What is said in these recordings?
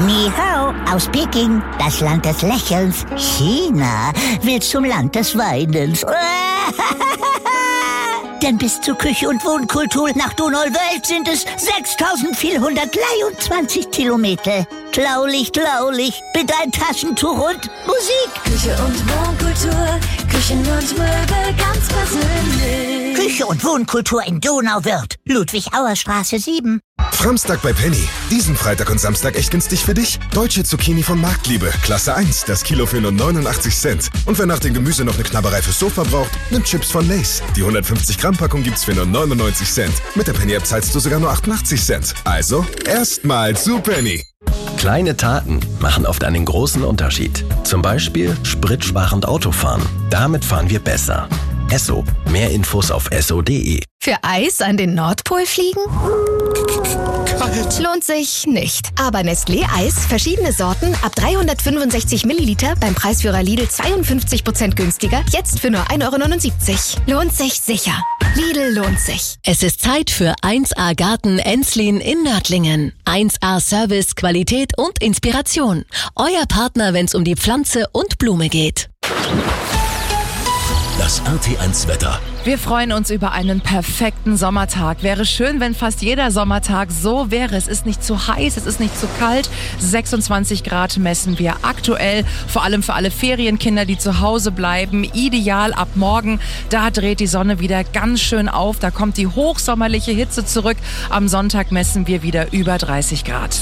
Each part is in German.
Ni hao aus Peking, das Land des Lächelns. China will zum Land des Weinens. Denn bis zur Küche- und Wohnkultur nach Donauwörth sind es 6.423 Kilometer. Klaulich, bitte ein Taschentuch und Musik. Küche und Wohnkultur, Küchen und Möbel ganz persönlich. Küche und Wohnkultur in Donauwörth, Ludwig-Auer-Straße 7. Framstag bei Penny. Diesen Freitag und Samstag echt günstig für dich. Deutsche Zucchini von Marktliebe, Klasse 1, das Kilo für nur 89 Cent. Und wer nach dem Gemüse noch eine Knabberei fürs Sofa braucht, nimmt Chips von Lay's. Die 150 Gramm Packung gibt's für nur 99 Cent. Mit der Penny-App zahlst du sogar nur 88 Cent. Also, erstmal zu Penny. Kleine Taten machen oft einen großen Unterschied. Zum Beispiel spritsparend Autofahren. Damit fahren wir besser. Esso. Mehr Infos auf esso.de. Für Eis an den Nordpol fliegen? Kalt. Lohnt sich nicht. Aber Nestlé Eis, verschiedene Sorten, ab 365 Milliliter, beim Preisführer Lidl 52% günstiger, jetzt für nur 1,79 €. Lohnt sich sicher. Lidl lohnt sich. Es ist Zeit für 1A Garten Enslin in Nördlingen. 1A Service, Qualität und Inspiration. Euer Partner, wenn es um die Pflanze und Blume geht. Das RT1 Wetter. Wir freuen uns über einen perfekten Sommertag. Wäre schön, wenn fast jeder Sommertag so wäre. Es ist nicht zu heiß, es ist nicht zu kalt. 26 Grad messen wir aktuell. Vor allem für alle Ferienkinder, die zu Hause bleiben. Ideal ab morgen. Da dreht die Sonne wieder ganz schön auf. Da kommt die hochsommerliche Hitze zurück. Am Sonntag messen wir wieder über 30 Grad.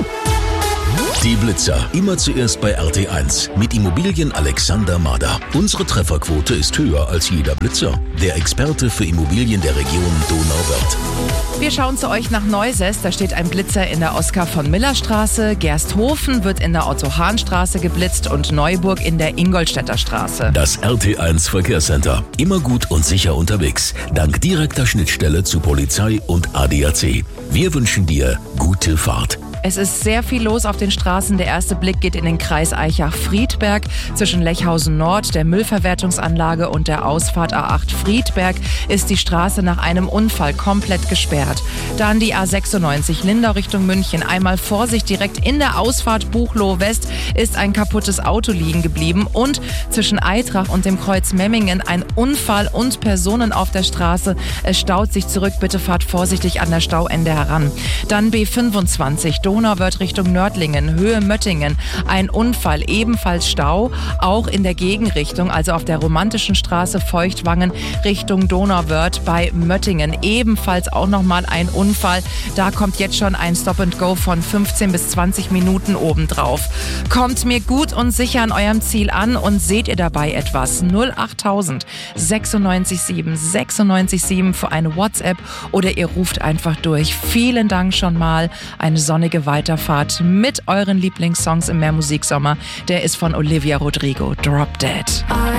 Die Blitzer. Immer zuerst bei RT1 mit Immobilien Alexander Mader. Unsere Trefferquote ist höher als jeder Blitzer. Der Experte für Immobilien der Region Donauwörth. Wir schauen zu euch nach Neusest. Da steht ein Blitzer in der Oskar-von-Miller-Straße. Gersthofen wird in der Otto-Hahn-Straße geblitzt und Neuburg in der Ingolstädter Straße. Das RT1 Verkehrscenter. Immer gut und sicher unterwegs. Dank direkter Schnittstelle zu Polizei und ADAC. Wir wünschen dir gute Fahrt. Es ist sehr viel los auf den Straßen. Der erste Blick geht in den Kreis Aichach-Friedberg. Zwischen Lechhausen Nord, der Müllverwertungsanlage und der Ausfahrt A8 Friedberg ist die Straße nach einem Unfall komplett gesperrt. Dann die A96 Lindau Richtung München. Einmal Vorsicht, direkt in der Ausfahrt Buchloe West ist ein kaputtes Auto liegen geblieben. Und zwischen Eitrach und dem Kreuz Memmingen ein Unfall und Personen auf der Straße. Es staut sich zurück. Bitte fahrt vorsichtig an der Stauende heran. Dann B25 Donauwörth Richtung Nördlingen, Höhe Möttingen. Ein Unfall, ebenfalls Stau, auch in der Gegenrichtung, also auf der romantischen Straße Feuchtwangen Richtung Donauwörth bei Möttingen. Ebenfalls auch nochmal ein Unfall. Da kommt jetzt schon ein Stop-and-Go von 15 bis 20 Minuten obendrauf. Kommt mir gut und sicher an eurem Ziel an und seht ihr dabei etwas? 08000 967 967 für eine WhatsApp oder ihr ruft einfach durch. Vielen Dank schon mal. Eine sonnige Weiterfahrt mit euren Lieblingssongs im Mehrmusiksommer. Der ist von Olivia Rodrigo, Drop Dead.